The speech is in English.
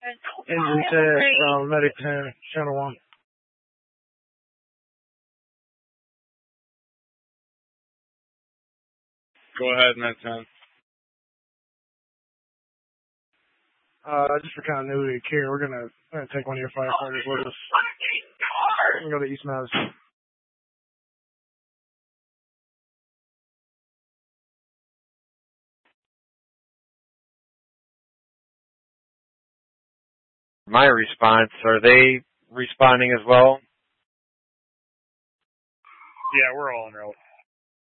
Engine tech from Medic 10, Channel 1. Go ahead, Med 10. Just for continuity here, we're gonna take one of your firefighters with us. We're gonna go to East Madison. My response, are they responding as well? Yeah, we're all en route.